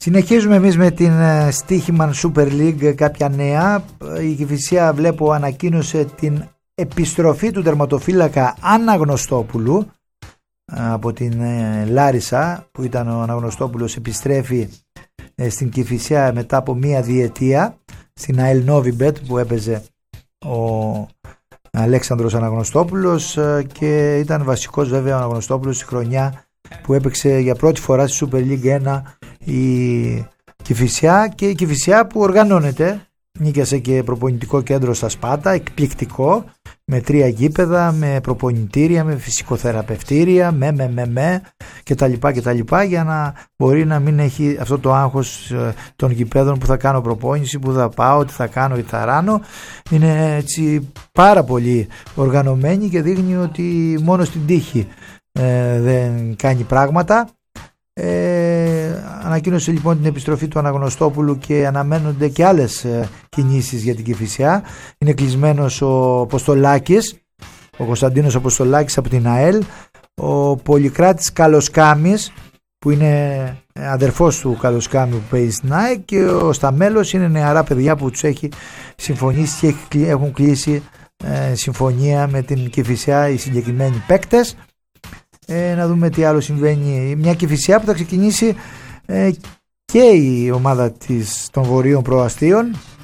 Συνεχίζουμε εμείς με την Στοίχημαν Super League, κάποια νέα. Η Κηφισιά βλέπω ανακοίνωσε την επιστροφή του τερματοφύλακα Αναγνωστόπουλου από την Λάρισα, που ήταν ο Αναγνωστόπουλος, επιστρέφει στην Κηφισιά μετά από μία διετία στην ΑΕΛ Novibet που έπαιζε ο Αλέξανδρος Αναγνωστόπουλος, και ήταν βασικός βέβαια ο Αναγνωστόπουλος στη χρονιά που έπαιξε για πρώτη φορά στη Super League 1 η Κηφισιά, και η Κηφισιά που οργανώνεται, νίκησε και προπονητικό κέντρο στα Σπάτα, εκπληκτικό, με 3 γήπεδα, με προπονητήρια, με φυσικοθεραπευτήρια, με κτλ, για να μπορεί να μην έχει αυτό το άγχος των γηπέδων, που θα κάνω προπόνηση, που θα πάω, τι θα κάνω, τι θα ράνω. Είναι έτσι πάρα πολύ οργανωμένη και δείχνει ότι μόνο στην τύχη δεν κάνει πράγματα. Ανακοίνωσε λοιπόν την επιστροφή του Αναγνωστόπουλου και αναμένονται και άλλες κινήσεις για την Κηφισιά. Είναι κλεισμένος ο Αποστολάκης, ο Κωνσταντίνος Αποστολάκης από την ΑΕΛ, ο Πολυκράτης Καλοσκάμης που είναι αδερφός του Καλοσκάμη που παίζει στην ΑΕΚ, και ο Σταμέλος είναι νεαρά παιδιά που τους έχει συμφωνήσει και έχουν κλείσει συμφωνία με την Κηφισιά οι συγκεκριμένοι παίκτες. Να δούμε τι άλλο συμβαίνει. Μια Κηφισιά που θα ξεκινήσει και η ομάδα των Βορείων Προαστίων